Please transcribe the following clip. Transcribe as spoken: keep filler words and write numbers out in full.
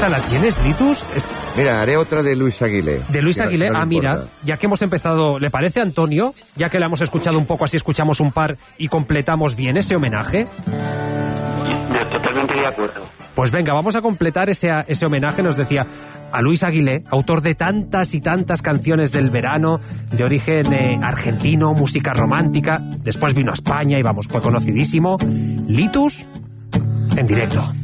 ¿Esta la tienes, Litus? Es... Mira, haré otra de Luis Aguilé. De Luis Aguilé, no ah, mira, importa. ya que hemos empezado, ¿le parece, Antonio? Ya que la hemos escuchado un poco, así escuchamos un par y completamos bien ese homenaje. Totalmente de acuerdo. Pues venga, vamos a completar ese, ese homenaje, nos decía, a Luis Aguilé, autor de tantas y tantas canciones del verano, de origen eh, argentino, música romántica, después vino a España y vamos, fue conocidísimo. Litus, en directo.